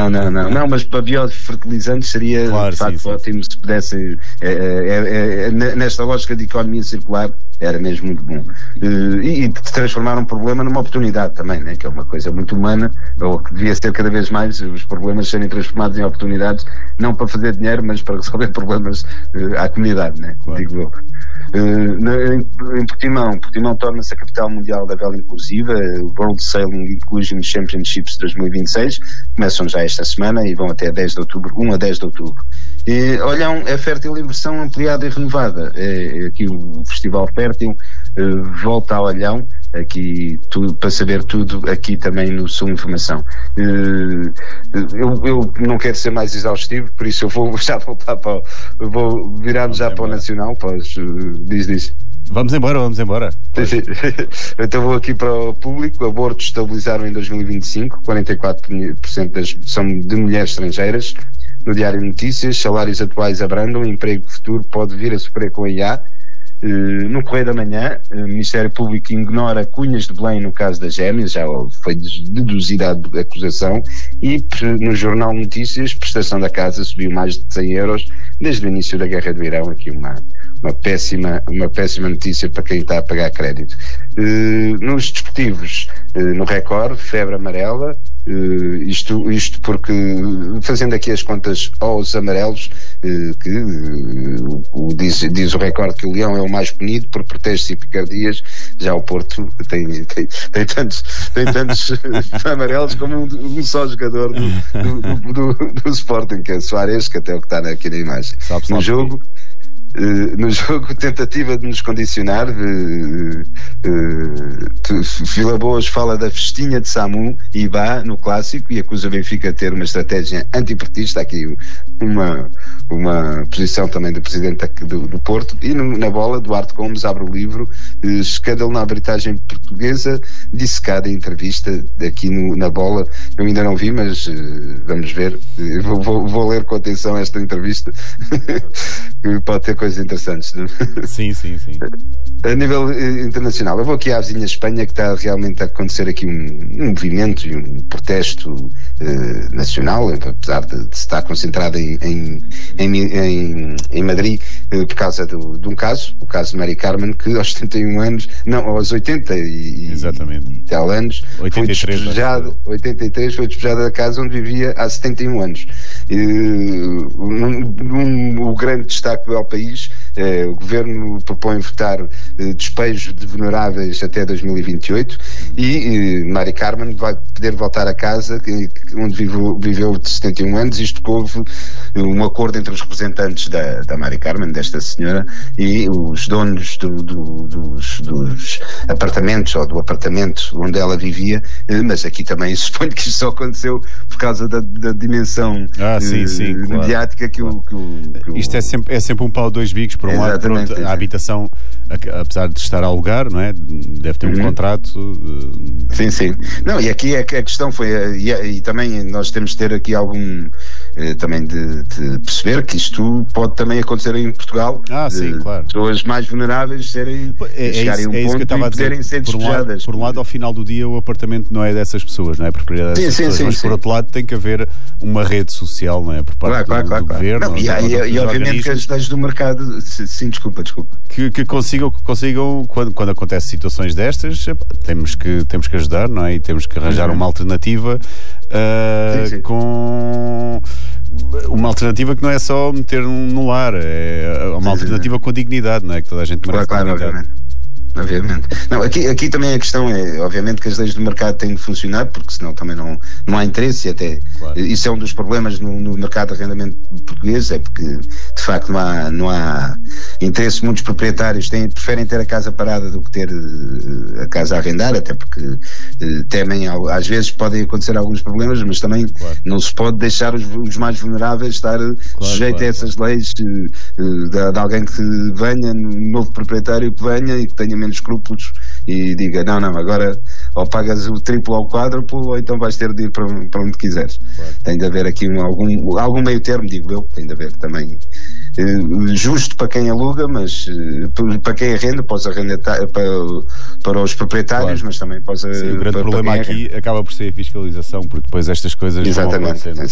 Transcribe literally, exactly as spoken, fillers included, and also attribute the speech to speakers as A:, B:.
A: Não, não, não, não, mas para biofertilizantes seria
B: claro,
A: de facto
B: sim,
A: ótimo sim. se pudessem, é, é, é, nesta lógica de economia circular, era mesmo muito bom. E, e transformar um problema numa oportunidade também, né? Que é uma coisa muito humana, ou que devia ser cada vez mais, os problemas serem transformados em oportunidades, não para fazer dinheiro, mas para resolver problemas uh, à comunidade, né? Claro. Digo eu. Uh, na, em, em Portimão, Portimão torna-se a capital mundial da vela inclusiva, uh, World Sailing Inclusion Championships dois mil e vinte e seis, começam já esta semana e vão até dez de outubro, um a dez de outubro. E, Olhão é fértil em versão ampliada e renovada. É, é aqui o Festival Fértil uh, volta a Olhão, aqui tudo, para saber tudo aqui também no Sul Informação. Uh, eu, eu não quero ser mais exaustivo, por isso eu vou já voltar para o, vou virar já para o Nacional, para os, uh, diz, diz.
B: Vamos embora, vamos embora.
A: Então vou aqui para o público. Abortos estabilizaram em dois mil e vinte e cinco, quarenta e quatro por cento das, são de mulheres estrangeiras. No Diário de Notícias, salários atuais abrandam, emprego futuro pode vir a sofrer com a I A. Uh, no Correio da Manhã, o Ministério Público ignora Cunhas de Belém no caso das gêmeas, já foi deduzida a acusação, e no Jornal Notícias, prestação da casa subiu mais de cem euros desde o início da guerra do Irão, aqui uma, uma, péssima, uma péssima notícia para quem está a pagar crédito. Uh, nos desportivos, uh, no Record, febre amarela, uh, isto, isto porque, fazendo aqui as contas aos amarelos, uh, que uh, o, diz, diz o Record que o Leão é o mais punido por protestos e picardias, já o Porto tem, tem, tem tantos, tem tantos amarelos como um, um só jogador do, do, do, do, do Sporting, que é Soares, que até é o que está aqui na imagem.
B: Sabe,
A: no
B: sabe
A: jogo Uh, no jogo, tentativa de nos condicionar, uh, uh, Vila Boas fala da festinha de Samu e Bá no clássico e acusa o Benfica de ter uma estratégia antiportista, aqui uma, uma posição também do presidente do, do Porto. E no, na bola, Duarte Gomes abre o livro uh, escândalo na arbitragem portuguesa, dissecada em entrevista aqui no, na bola. Eu ainda não vi, mas uh, vamos ver, uh, vou, vou, vou ler com atenção esta entrevista que pode ter coisas interessantes.
B: Sim, sim, sim.
A: A nível eh, internacional, eu vou aqui à vizinha Espanha, que está realmente a acontecer aqui um, um movimento e um protesto eh, nacional, apesar de, de estar concentrado em, em, em, em, em Madrid, eh, por causa do, de um caso, o caso de Mari Carmen, que aos setenta e um anos, não, aos oitenta e,
B: Exatamente.
A: e tal anos,
B: oitenta e três,
A: foi despejado, oitenta e três foi despejada da casa onde vivia há setenta e um anos. E, um, um, o grande destaque do país, eh, o governo propõe votar eh, despejo de vulneráveis até dois mil e vinte e oito e eh, Mari Carmen vai poder voltar a casa que, onde viveu, viveu de setenta e um anos, isto que houve um acordo entre os representantes da, da Mari Carmen, desta senhora, e os donos do, do, dos, dos apartamentos ou do apartamento onde ela vivia, eh, mas aqui também suponho que isto só aconteceu por causa da, da dimensão
B: ah, sim,
A: eh,
B: sim, claro,
A: mediática que,
B: claro.
A: o, que, o, que o...
B: Isto é sempre, é sempre um pau de dois bicos. Por um lado, por outro, a habitação, apesar de estar a alugar, não é? Deve ter um uhum. contrato. Uh...
A: Sim, sim. Não, e aqui a, a questão foi, e, e também nós temos de ter aqui algum, eh, também de, de perceber que isto pode também acontecer em Portugal.
B: Ah, sim,
A: de,
B: claro.
A: Pessoas mais vulneráveis serem,
B: é, é
A: chegarem a um
B: é
A: ponto
B: e
A: poderem ser
B: por
A: despejadas.
B: Um lado, por um lado, ao final do dia, o apartamento não é dessas pessoas, não é? Propriedade dessas
A: sim,
B: pessoas,
A: sim,
B: mas
A: sim,
B: por
A: sim.
B: outro lado tem que haver uma rede social, não é? Por parte
A: claro,
B: do,
A: claro,
B: do
A: claro,
B: governo.
A: Não, e, e, e obviamente que as leis do mercado, sim, desculpa, desculpa.
B: Que, que consigam, que consigam quando, quando acontecem situações destas, temos que, temos que ajudar, não é? E temos que arranjar uhum. uma alternativa uh, sim, sim. com uma alternativa que não é só meter no lar, é uma sim, alternativa sim. com dignidade, não é? Que toda a gente merece
A: claro, claro,
B: dignidade.
A: Obviamente. Obviamente. Não, aqui, aqui também a questão é, obviamente, que as leis do mercado têm de funcionar, porque senão também não, não há interesse, e até claro. Isso é um dos problemas no, no mercado de arrendamento português, é porque de facto não há, não há interesse. Muitos proprietários têm, preferem ter a casa parada do que ter uh, a casa a arrendar, até porque uh, temem, às vezes podem acontecer alguns problemas, mas também claro. Não se pode deixar os, os mais vulneráveis estar claro, sujeitos claro, a essas claro. leis uh, uh, de, de alguém que venha, um novo proprietário que venha e que tenha menos escrúpulos e diga, não, não, agora ou pagas o triplo ou o quádruplo ou então vais ter de ir para, para onde quiseres. Claro. Tem de haver aqui um, algum, algum meio termo, digo eu, tem de haver também eh, justo para quem aluga, mas eh, para quem arrenda, pode arrendar para, para os proprietários, claro. Mas também pode.
B: Sim, o grande
A: para,
B: problema
A: para
B: aqui acaba por ser a fiscalização, porque depois estas coisas
A: exatamente,
B: vão acontecendo.